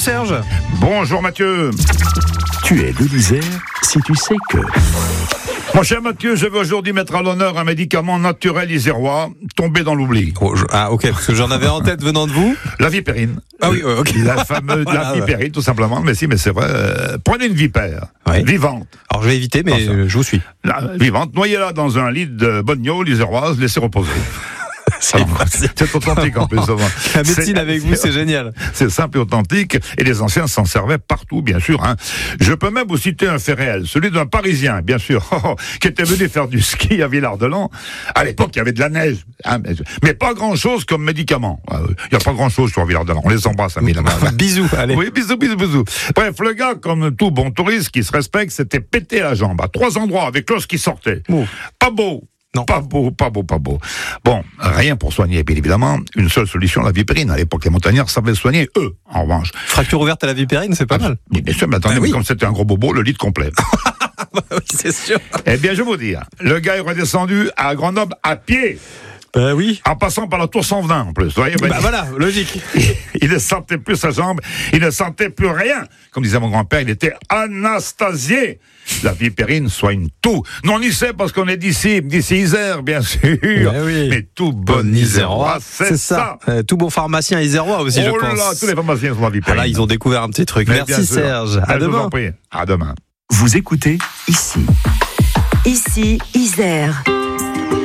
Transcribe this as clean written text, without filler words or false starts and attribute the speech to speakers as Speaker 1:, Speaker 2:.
Speaker 1: Serge.
Speaker 2: Bonjour Mathieu.
Speaker 3: Tu es de l'Isère si tu sais que...
Speaker 2: Mon cher Mathieu, je veux aujourd'hui mettre à l'honneur un médicament naturel isérois tombé dans l'oubli.
Speaker 1: Ok, parce que j'en avais en tête venant de vous.
Speaker 2: La vipérine.
Speaker 1: Ah oui, ok.
Speaker 2: La fameuse la vipérine, tout simplement. Mais c'est vrai. Prenez une vipère, vivante.
Speaker 1: Alors je vais éviter, mais je vous suis.
Speaker 2: Vivante, noyez-la dans un lit de bonignol iséroise, laissez reposer. C'est authentique en plus.
Speaker 1: La médecine avec vous, c'est génial.
Speaker 2: C'est simple et authentique, et les anciens s'en servaient partout, bien sûr. Je peux même vous citer un fait réel, celui d'un Parisien, bien sûr, qui était venu faire du ski à Villard-de-Lans. À l'époque, il y avait de la neige, mais pas grand-chose comme médicament. Il n'y a pas grand-chose sur Villard-de-Lans. On les embrasse, amis.
Speaker 1: Bisous, allez.
Speaker 2: Oui, bisous. Bref, le gars, comme tout bon touriste qui se respecte, s'était pété la jambe à 3 endroits avec l'os qui sortait. Pas beau.
Speaker 1: Non.
Speaker 2: Pas beau. Bon, rien pour soigner, bien évidemment. Une seule solution, la vipérine. À l'époque, les montagnards savaient soigner, eux, en revanche.
Speaker 1: Fracture ouverte à la vipérine, c'est pas mal.
Speaker 2: Mais bien sûr, mais attendez, comme c'était un gros bobo, le lit complet.
Speaker 1: Oui, c'est sûr.
Speaker 2: Eh bien, je vais vous dire, le gars est redescendu à Grenoble à pied.
Speaker 1: Oui.
Speaker 2: En passant par la Tour Saint-Venant, en plus. Vous voyez,
Speaker 1: voilà, logique.
Speaker 2: Il ne sentait plus sa jambe, il ne sentait plus rien. Comme disait mon grand-père, il était anastasié. La vipérine soigne tout. Nous, on y sait parce qu'on est d'ici Isère, bien sûr.
Speaker 1: Oui.
Speaker 2: Mais tout bon Isérois, c'est ça.
Speaker 1: Tout bon pharmacien isérois aussi, je pense.
Speaker 2: Oh là, tous les pharmaciens sont la vipérine.
Speaker 1: Là, ils ont découvert un petit truc.
Speaker 2: Mais
Speaker 1: merci Serge. À demain.
Speaker 2: Je vous en prie. À demain.
Speaker 3: Vous écoutez ici.
Speaker 4: Ici, Isère.